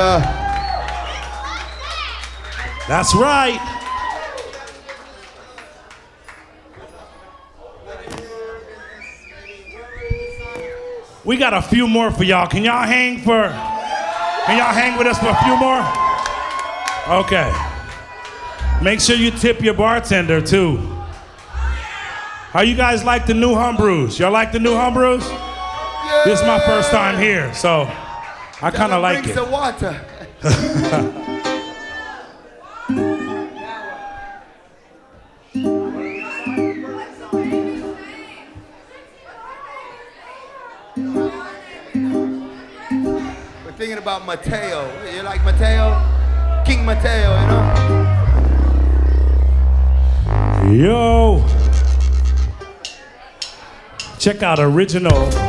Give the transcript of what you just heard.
That's right. We got a few more for y'all. Can y'all hang with us for a few more? Okay. Make sure you tip your bartender too. How you guys like the new Humbrus? Y'all like the new Humbrus? Yeah. This is my first time here, so I kind of like it. Some water. We're thinking about Mateo. You like Mateo? King Mateo, you know? Yo. Check out original